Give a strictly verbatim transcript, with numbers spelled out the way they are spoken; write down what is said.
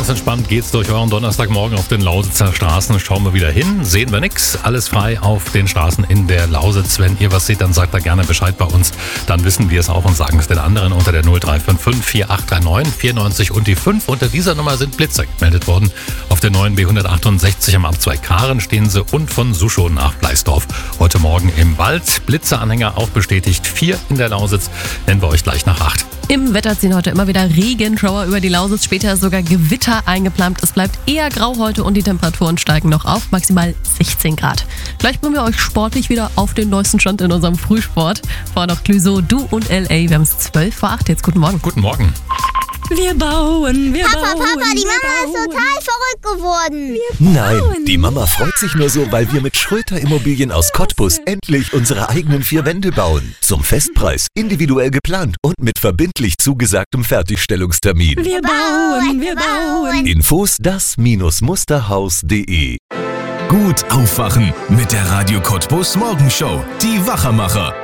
entspannt geht's durch euren Donnerstagmorgen auf den Lausitzer Straßen. Schauen wir wieder hin, sehen wir nix. Alles frei auf den Straßen in der Lausitz. Wenn ihr was seht, dann sagt da gerne Bescheid bei uns. Dann wissen wir es auch und sagen es den anderen unter der null drei fünf fünf vier acht drei neun vier neun null und die fünf. Unter dieser Nummer sind Blitzer gemeldet worden. Auf der neuen B hundertachtundsechzig am Abzweig Karen stehen sie und von Suschow nach Bleisdorf. Heute Morgen im Wald. Blitzeranhänger auch bestätigt. Vier in der Lausitz. Nennen wir euch gleich nach acht. Im Wetter ziehen heute immer wieder Regenschauer über die Lausitz, später sogar Gewitter eingeplant. Es bleibt eher grau heute und die Temperaturen steigen noch auf, maximal sechzehn Grad. Gleich bringen wir euch sportlich wieder auf den neuesten Stand in unserem Frühsport. Vorher noch Clüso, Du und L A. Wir haben es zwölf vor acht. Jetzt guten Morgen. Guten Morgen. Wir bauen, wir Papa, bauen. Papa, die wir Mama bauen. ist total verrückt geworden. Nein, die Mama freut sich nur so, weil wir mit Schröter Immobilien aus Cottbus endlich unsere eigenen vier Wände bauen. Zum Festpreis, individuell geplant und mit verbindlich zugesagtem Fertigstellungstermin. Wir bauen, wir bauen. Infos das Musterhaus punkt de. Gut aufwachen mit der Radio Cottbus Morgenshow. Die Wachermacher.